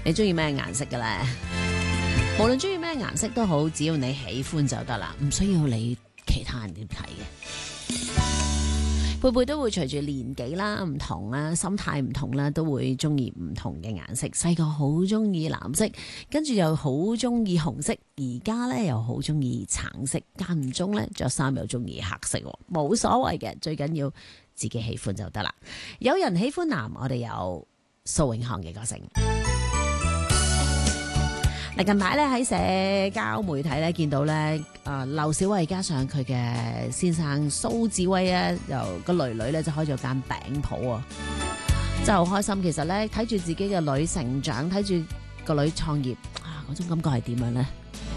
你中意咩顏色嘅咧？無論中意咩顏色都好，只要你喜歡就得啦，唔需要你其他人點睇嘅。貝貝都會隨住年紀啦唔同啦，心態唔同啦，都會中意唔同嘅顏色。細個好中意藍色，跟住又好中意紅色，而家咧又好中意橙色，間唔中咧着衫又中意黑色，冇所謂嘅，最緊要自己喜歡就得啦。有人喜歡藍，我哋有蘇永康嘅歌聲。嗱，近排咧喺社交媒體咧見到咧，劉小慧加上佢嘅先生蘇志威咧，由個女女咧就開咗間餅鋪啊，真係好開心。其實咧睇住自己嘅女成長，睇住個女創業啊，嗰種感覺係點樣咧？